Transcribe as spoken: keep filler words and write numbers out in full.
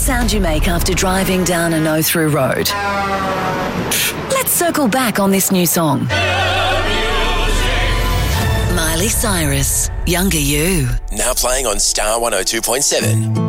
sound you make after driving down a no-through road? Let's circle back on this new song. Miley Cyrus, Younger You. Now playing on Star one oh two point seven.